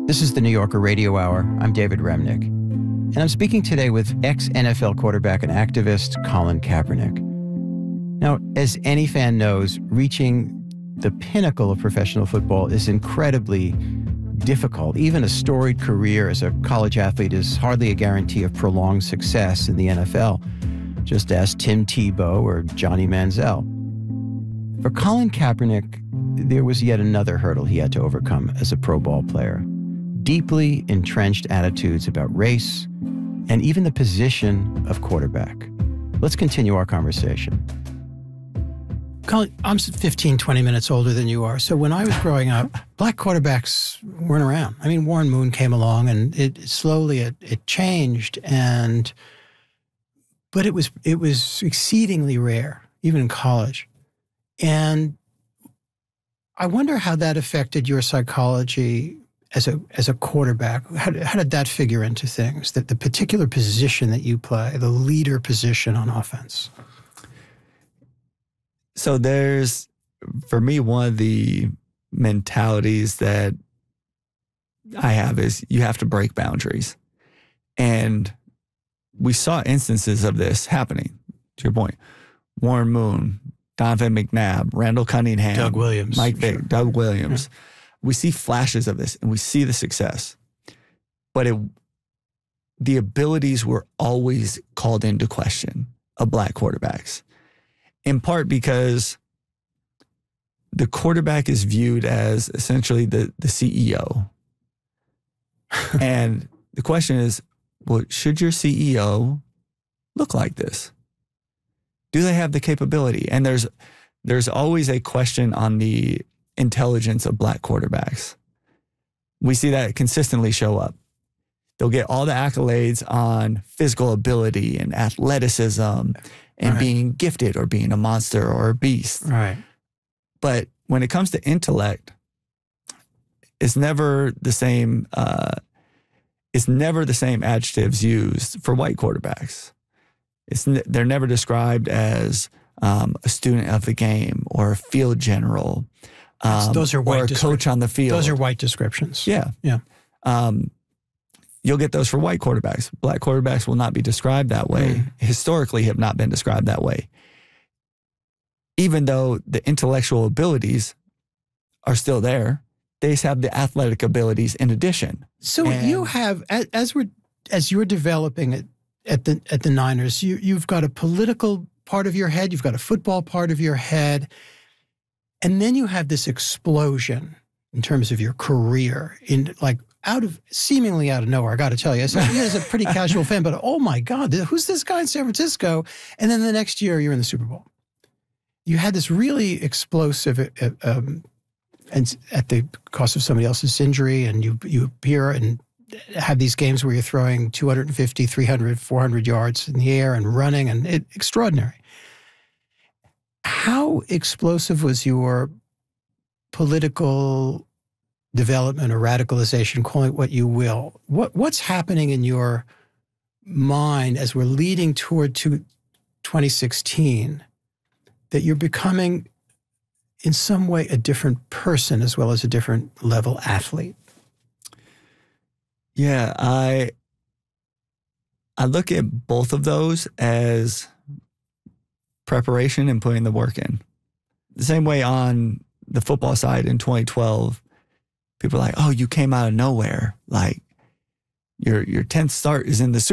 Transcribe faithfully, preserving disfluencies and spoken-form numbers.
This is the New Yorker Radio Hour. I'm David Remnick. And I'm speaking today with ex-N F L quarterback and activist Colin Kaepernick. Now, as any fan knows, reaching the pinnacle of professional football is incredibly difficult. Even a storied career as a college athlete is hardly a guarantee of prolonged success in the N F L. Just ask Tim Tebow or Johnny Manziel. For Colin Kaepernick, there was yet another hurdle he had to overcome as a pro ball player. Deeply entrenched attitudes about race and even the position of quarterback. Let's continue our conversation. Colin, I'm fifteen, twenty minutes older than you are. So when I was growing up, black quarterbacks weren't around. I mean, Warren Moon came along and it slowly it, it changed. And but it was it was exceedingly rare, even in college. And I wonder how that affected your psychology as a as a quarterback. How, how did that figure into things? That the particular position that you play, the leader position on offense. So there's, for me, one of the mentalities that I have is you have to break boundaries. And we saw instances of this happening, to your point. Warren Moon, Donovan McNabb, Randall Cunningham, Doug Williams, Mike Vick, sure. Doug Williams. Yeah. We see flashes of this and we see the success. But it, the abilities were always called into question of black quarterbacks. In part because the quarterback is viewed as essentially the, the C E O. And the question is, well, should your C E O look like this? Do they have the capability? And there's there's always a question on the intelligence of black quarterbacks. We see that consistently show up. They'll get all the accolades on physical ability and athleticism and right. being gifted or being a monster or a beast. Right. But when it comes to intellect, it's never the same. Uh, it's never the same adjectives used for white quarterbacks. It's n- they're never described as um, a student of the game or a field general. Um, those are white or a coach on the field. Those are white descriptions. Yeah. Yeah. Um, you'll get those for white quarterbacks. Black quarterbacks will not be described that way. Mm. Historically have not been described that way. Even though the intellectual abilities are still there, they just have the athletic abilities in addition. So and you have, as we're as you're developing it at the at the Niners, you you've got a political part of your head, you've got a football part of your head, and then you have this explosion in terms of your career in like. Out of seemingly out of nowhere, I got to tell you, I said, as a pretty casual fan, but oh my God, who's this guy in San Francisco? And then the next year, you're in the Super Bowl. You had this really explosive, uh, um, and at the cost of somebody else's injury, and you you appear and have these games where you're throwing two fifty, three hundred, four hundred yards in the air and running, and it extraordinary. How explosive was your political development or radicalization, call it what you will? What what's happening in your mind as we're leading toward to twenty sixteen that you're becoming in some way a different person as well as a different level athlete? Yeah, I I look at both of those as preparation and putting the work in. The same way on the football side in twenty twelve, people are like, oh, you came out of nowhere. Like your your tenth start is in the Super